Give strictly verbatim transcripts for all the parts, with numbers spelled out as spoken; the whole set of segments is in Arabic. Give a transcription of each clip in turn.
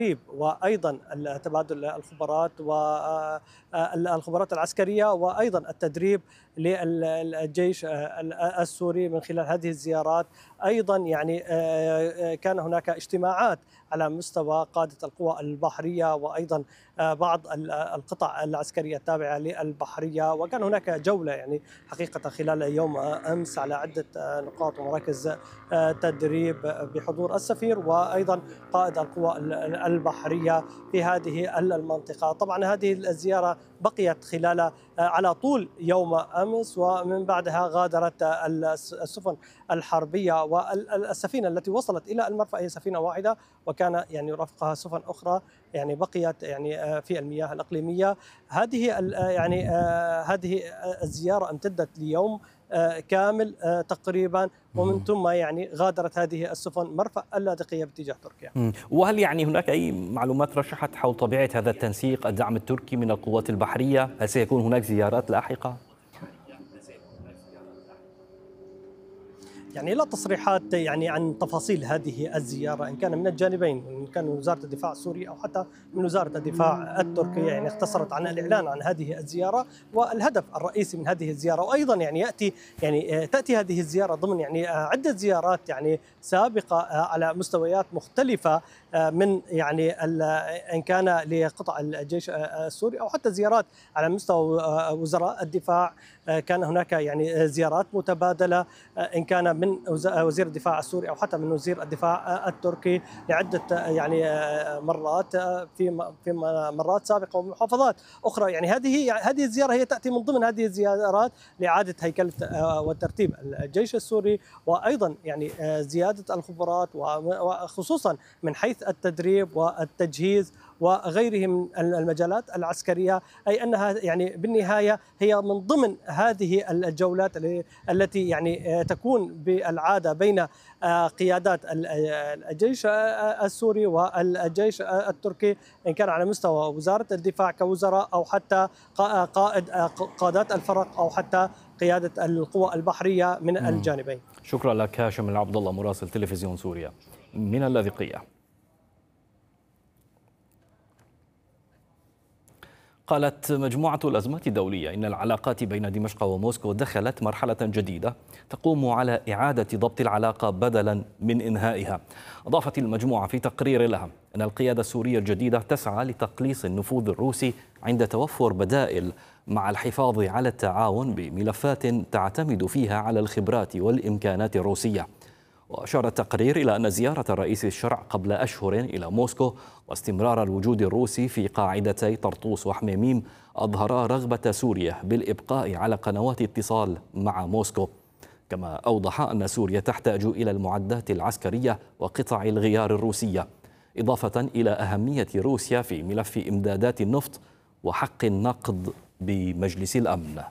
وأيضا تبادل الخبرات والخبرات العسكرية وأيضا التدريب للجيش السوري من خلال هذه الزيارات. أيضا يعني كان هناك اجتماعات على مستوى قادة القوى البحرية وأيضا بعض القطع العسكرية التابعة للبحرية، وكان هناك جولة يعني حقيقة خلال يوم أمس على عدة نقاط ومراكز تدريب بحضور السفير وأيضا قائد القوى البحرية في هذه المنطقة. طبعا هذه الزيارة بقيت خلال على طول يوم أمس، ومن بعدها غادرت السفن الحربية، والسفينة التي وصلت إلى المرفأ هي سفينة واحدة، وكان يعني يرافقها سفن أخرى يعني بقيت يعني في المياه الإقليمية. هذه يعني هذه الزيارة امتدت ليوم كامل تقريبا، ومن ثم يعني غادرت هذه السفن مرفأ اللاذقية باتجاه تركيا. وهل يعني هناك أي معلومات رشحت حول طبيعة هذا التنسيق، الدعم التركي من القوات البحرية؟ هل سيكون هناك زيارات لاحقة؟ يعني لا تصريحات يعني عن تفاصيل هذه الزيارة إن كان من الجانبين، إن كان من وزارة الدفاع السوري أو حتى من وزارة الدفاع التركية، يعني اختصرت عن الإعلان عن هذه الزيارة والهدف الرئيسي من هذه الزيارة. وأيضا يعني يأتي يعني تأتي هذه الزيارة ضمن يعني عدة زيارات يعني سابقة على مستويات مختلفة من يعني إن كان لقطع الجيش السوري أو حتى زيارات على مستوى وزراء الدفاع. كان هناك يعني زيارات متبادلة إن كان من وزير الدفاع السوري أو حتى من وزير الدفاع التركي لعدة يعني مرات في في مرات سابقة ومحافظات أخرى. يعني هذه هذه الزيارة هي تأتي من ضمن هذه الزيارات لإعادة هيكلة وترتيب الجيش السوري، وأيضا يعني زيادة الخبرات وخصوصا من حيث التدريب والتجهيز وغيره من المجالات العسكرية. أي أنها يعني بالنهاية هي من ضمن هذه الجولات التي يعني تكون بالعادة بين قيادات الجيش السوري والجيش التركي، إن كان على مستوى وزارة الدفاع كوزراء أو حتى قائد قادات الفرق أو حتى قيادة القوى البحرية من الجانبين. شكرا لك هاشم العبد الله مراسل تلفزيون سوريا من اللاذقية. قالت مجموعة الأزمات الدولية إن العلاقات بين دمشق وموسكو دخلت مرحلة جديدة تقوم على إعادة ضبط العلاقة بدلا من إنهائها. أضافت المجموعة في تقرير لها أن القيادة السورية الجديدة تسعى لتقليص النفوذ الروسي عند توفر بدائل، مع الحفاظ على التعاون بملفات تعتمد فيها على الخبرات والإمكانات الروسية. وأشار التقرير إلى أن زيارة رئيس الشرع قبل أشهر إلى موسكو واستمرار الوجود الروسي في قاعدتي طرطوس وحميميم أظهرا رغبة سوريا بالإبقاء على قنوات اتصال مع موسكو. كما أوضح أن سوريا تحتاج إلى المعدات العسكرية وقطع الغيار الروسية، إضافة إلى أهمية روسيا في ملف إمدادات النفط وحق النقد بمجلس الأمن.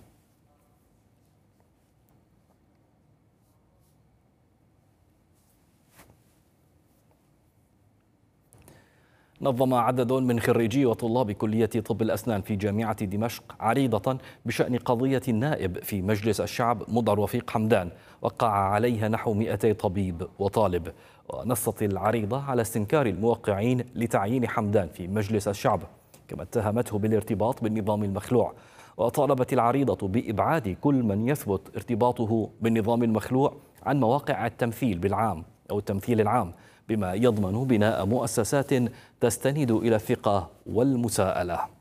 نظم عدد من خريجي وطلاب كلية طب الأسنان في جامعة دمشق عريضة بشأن قضية النائب في مجلس الشعب مضر وفيق حمدان وقع عليها نحو مئتي طبيب وطالب. ونصت العريضة على استنكار الموقعين لتعيين حمدان في مجلس الشعب، كما اتهمته بالارتباط بالنظام المخلوع. وطالبت العريضة بإبعاد كل من يثبت ارتباطه بالنظام المخلوع عن مواقع التمثيل بالعام أو التمثيل العام، بما يضمن بناء مؤسسات تستند إلى الثقة والمساءلة.